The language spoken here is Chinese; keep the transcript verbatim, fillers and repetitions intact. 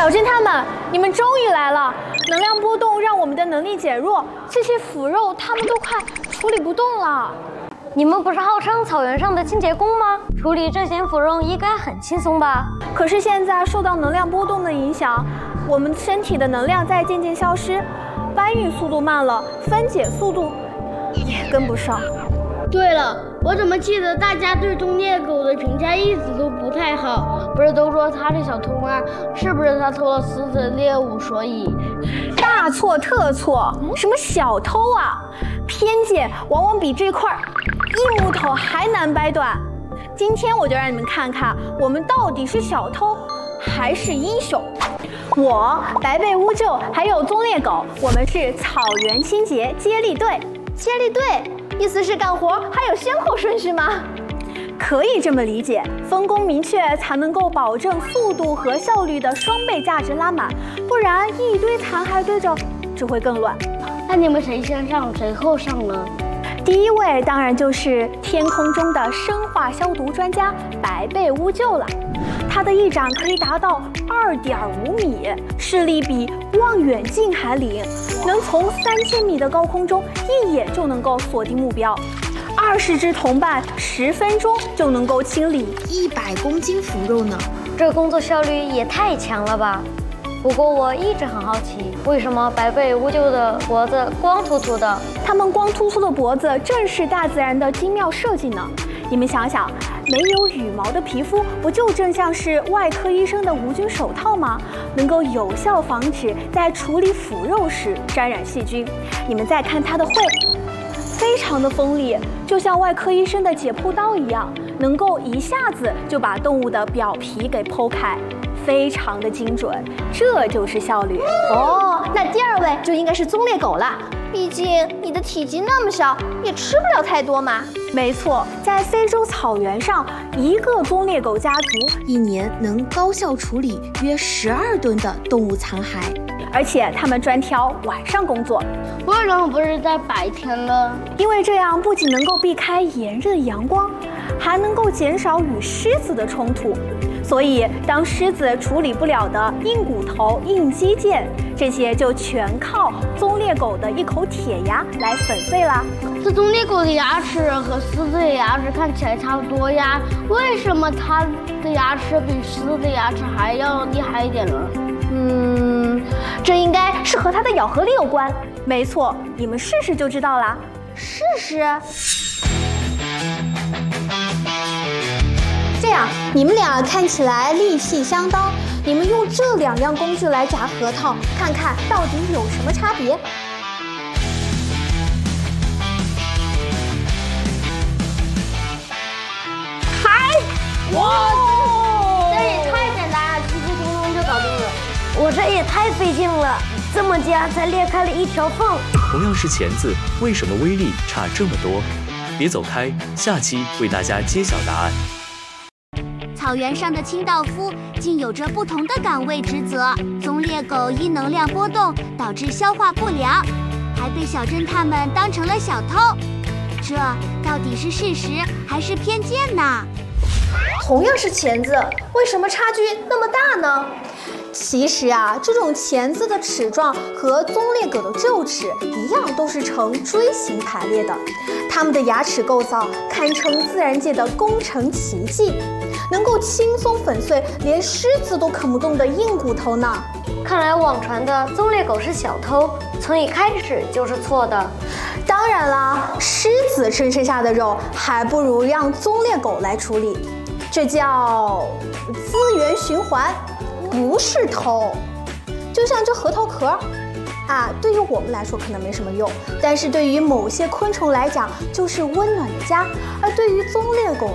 小侦探们，你们终于来了！能量波动让我们的能力减弱，这些腐肉它们都快处理不动了。 你们不是号称草原上的清洁工吗？处理这些腐肉应该很轻松吧？ 可是现在受到能量波动的影响，我们身体的能量在渐渐消失，搬运速度慢了，分解速度也跟不上。 对了，我怎么记得大家对忠烈狗的评价一直都不太好？不是都说他是小偷吗？是不是他偷了狮子的猎物？所以大错特错！什么小偷啊？偏见往往比这块硬木头还难掰断。今天我就让你们看看，我们到底是小偷还是英雄。我白背乌鹫还有棕猎狗，我们是草原清洁接力队。 接力队意思是干活还有先后顺序吗？ 可以这么理解，分工明确才能够保证速度和效率的双倍价值拉满，不然一堆残骸堆着只会更乱。 那你们谁先上谁后上呢？ 第一位当然就是天空中的生化消毒专家白背乌鹫了，它的翼展可以达到二点五米，视力比望远镜还灵，能从三千米的高空中一眼就能够锁定目标。二十只同伴，十分钟就能够清理一百公斤腐肉呢， 这工作效率也太强了吧！不过我一直很好奇，为什么白背乌鹫的脖子光秃秃的？ 它们光秃秃的脖子正是大自然的精妙设计呢。你们想想，没有羽毛的皮肤不就正像是外科医生的无菌手套吗？能够有效防止在处理腐肉时沾染细菌。你们再看它的喙，非常的锋利，就像外科医生的解剖刀一样，能够一下子就把动物的表皮给剖开，非常的精准，这就是效率。 哦，那第二位就应该是棕猎狗了，毕竟你的体积那么小，也吃不了太多嘛。 没错，在非洲草原上，一个棕猎狗家族一年能高效处理约十二吨的动物残骸，而且他们专挑晚上工作。 为什么不是在白天呢？ 因为这样不仅能够避开炎热的阳光，还能够减少与狮子的冲突。所以，当狮子处理不了的硬骨头、硬肌腱，这些就全靠棕猎狗的一口铁牙来粉碎啦。 这棕猎狗的牙齿和狮子的牙齿看起来差不多呀，为什么它的牙齿比狮子的牙齿还要厉害一点呢？ 嗯，这应该是和它的咬合力有关。 没错，你们试试就知道啦。 试试。这样，你们俩看起来力气相当，你们用这两样工具来炸核桃，看看到底有什么差别。 嗨！哇，这也太简单了，轻轻松松就搞定了。 我这也太费劲了，这么夹才裂开了一条缝。 同样是钳子，为什么威力差这么多？别走开，下期为大家揭晓答案。 草原上的清道夫竟有着不同的岗位职责，棕猎狗因能量波动导致消化不良，还被小侦探们当成了小偷，这到底是事实还是偏见呢？ 同样是钳子，为什么差距那么大呢？其实啊，这种钳子的齿状和棕猎狗的臼齿一样，都是呈锥形排列的。它们的牙齿构造堪称自然界的工程奇迹，能够轻松粉碎连狮子都啃不动的硬骨头呢。 看来网传的棕猎狗是小偷，从一开始就是错的。 当然啦，狮子身剩下的肉还不如让棕猎狗来处理，这叫资源循环。不是偷，就像这核桃壳啊，对于我们来说可能没什么用，但是对于某些昆虫来讲就是温暖的家，而对于棕猎狗